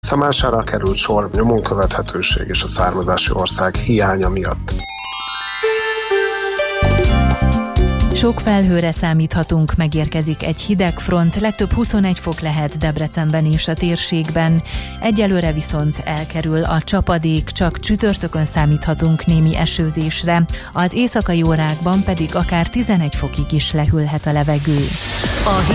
Szemására került sor nyomon követhetőség és a származási ország hiánya miatt. Sok felhőre számíthatunk, megérkezik egy hideg front, legtöbb 21 fok lehet Debrecenben és a térségben. Egyelőre viszont elkerül a csapadék, csak csütörtökön számíthatunk némi esőzésre, az éjszakai órákban pedig akár 11 fokig is lehűlhet a levegő.